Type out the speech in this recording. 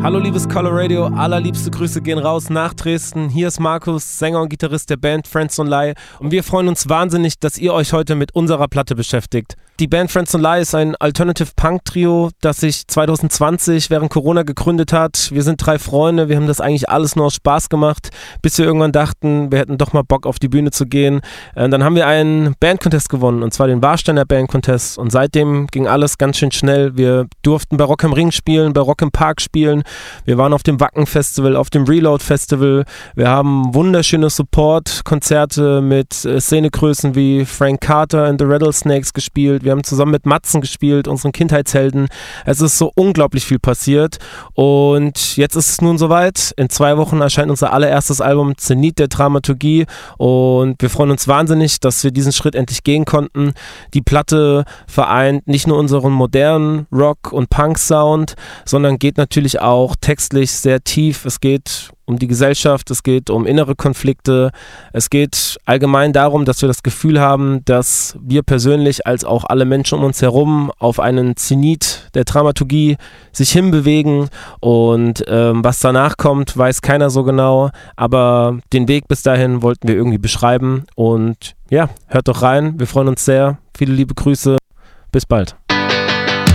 Hallo liebes Color Radio, allerliebste Grüße gehen raus nach Dresden. Hier ist Markus, Sänger und Gitarrist der Band Friends Don't Lie und wir freuen uns wahnsinnig, dass ihr euch heute mit unserer Platte beschäftigt. Die Band Friends Don't Lie ist ein Alternative Punk Trio, das sich 2020 während Corona gegründet hat. Wir sind 3 Freunde, wir haben das eigentlich alles nur aus Spaß gemacht, bis wir irgendwann dachten, wir hätten doch mal Bock auf die Bühne zu gehen. Dann haben wir einen Bandcontest gewonnen, und zwar den Warsteiner Bandcontest, und seitdem ging alles ganz schön schnell. Wir durften bei Rock am Ring spielen, bei Rock im Park spielen. Wir waren auf dem Wacken Festival, auf dem Reload Festival. Wir haben wunderschöne Support-Konzerte mit Szenegrößen wie Frank Carter and the Rattlesnakes gespielt. Wir haben zusammen mit Matzen gespielt, unseren Kindheitshelden. Es ist so unglaublich viel passiert und jetzt ist es nun soweit. In 2 Wochen erscheint unser allererstes Album Zenit der Dramaturgie und wir freuen uns wahnsinnig, dass wir diesen Schritt endlich gehen konnten. Die Platte vereint nicht nur unseren modernen Rock- und Punk-Sound, sondern geht natürlich auch textlich sehr tief. Es geht um die Gesellschaft, es geht um innere Konflikte, es geht allgemein darum, dass wir das Gefühl haben, dass wir persönlich als auch alle Menschen um uns herum auf einen Zenit der Dramaturgie sich hinbewegen und was danach kommt, weiß keiner so genau, aber den Weg bis dahin wollten wir irgendwie beschreiben und ja, hört doch rein, wir freuen uns sehr, viele liebe Grüße, bis bald.